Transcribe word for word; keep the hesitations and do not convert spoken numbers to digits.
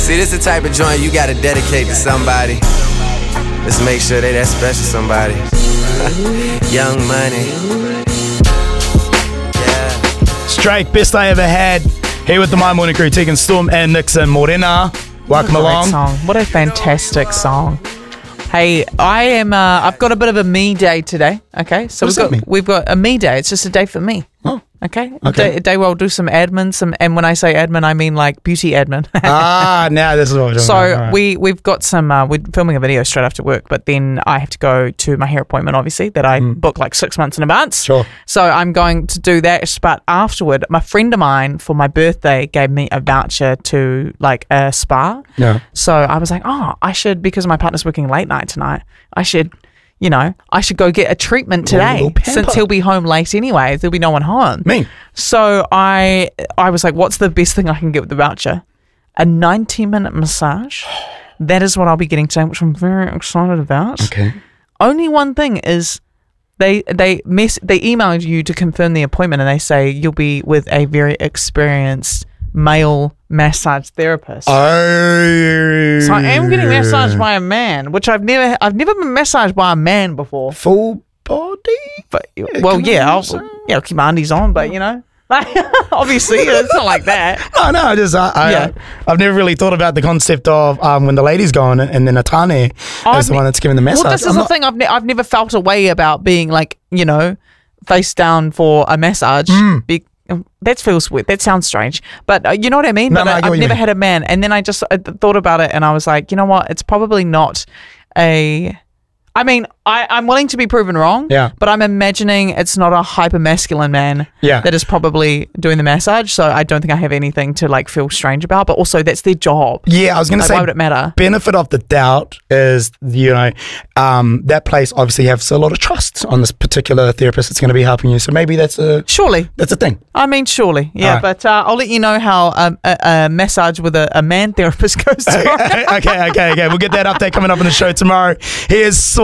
See, this the type of joint you gotta dedicate to somebody. Let's make sure they that special somebody. Young Money. Yeah. Straight, best I ever had. Here with the My Morning Crew, Tegan Storm and Nixon Morena. Welcome What a along. great song. What a fantastic song. Hey, I am. Uh, I've got a bit of a me day today. Okay, so What does we've that got mean? we've got a me day. It's just a day for me. Oh. Okay, a Okay. day, a day where I'll do some admin. Some, and when I say admin, I mean like beauty admin. Ah, now this is what we're doing. So All right. we we've got some. Uh, we're filming a video straight after work, but then I have to go to my hair appointment. Obviously, that I book like six months in advance. Sure. So I'm going to do that. But afterward, my friend of mine for my birthday gave me a voucher to like a spa. Yeah. So I was like, oh, I should, because my partner's working late night tonight, I should, you know, I should go get a treatment today little pamper. since he'll be home late anyway. There'll be no one home. Me. So I I was like, what's the best thing I can get with the voucher? A ninety minute massage. That is what I'll be getting today, which I'm very excited about. Okay. Only one thing is they they mess they emailed you to confirm the appointment, and they say you'll be with a very experienced male massage therapist. Oh. So I am getting massaged by a man, which I've never I've never been massaged by a man before. Full body? But well, can yeah, I I'll, say? yeah, I'll keep my undies on, but you know, like, obviously it's not like that. Oh, no, I just, I, I, Yeah. I've never really thought about the concept of um, when the ladies go on and then Atane I've is the ne- one that's giving the massage. Well, this is I'm the not- thing. I've ne- I've never felt a way about being like, you know, face down for a massage. Hmm. Be- that feels weird. That sounds strange, but uh, you know what I mean. No, but no, I I, get I've what you never mean. had a man, and then I just uh, th- thought about it, and I was like, you know what? It's probably not a. I mean, I, I'm willing to be proven wrong. Yeah. But I'm imagining it's not a hyper masculine man. Yeah. That is probably doing the massage. So I don't think I have anything to like feel strange about. But also, that's their job. Yeah, I was going to Like, say, why would it matter? benefit of the doubt is, you know, um, that place obviously has a lot of trust on this particular therapist that's going to be helping you. So maybe that's a Surely. that's a thing. I mean, surely, yeah. Alright. But uh, I'll let you know how um, a, a massage with a, a man therapist goes tomorrow. okay, okay, okay. We'll get that update coming up on the show tomorrow. Here's